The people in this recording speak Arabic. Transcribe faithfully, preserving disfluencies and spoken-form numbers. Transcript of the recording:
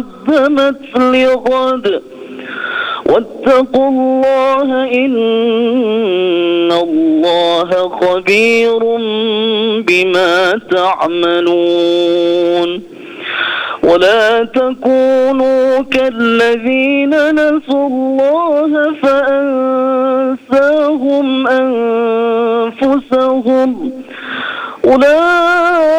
قدمت لغد واتقوا الله إن الله خبير بما تعملون. ولا تكونوا كالذين نسوا الله فأنساهم أنفسهم أولئك